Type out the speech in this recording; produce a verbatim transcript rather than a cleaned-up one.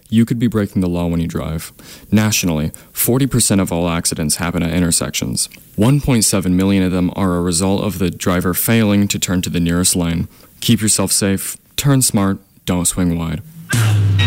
you could be breaking the law when you drive. Nationally, forty percent of all accidents happen at intersections. one point seven million of them are a result of the driver failing to turn to the nearest lane. Keep yourself safe, turn smart, don't swing wide.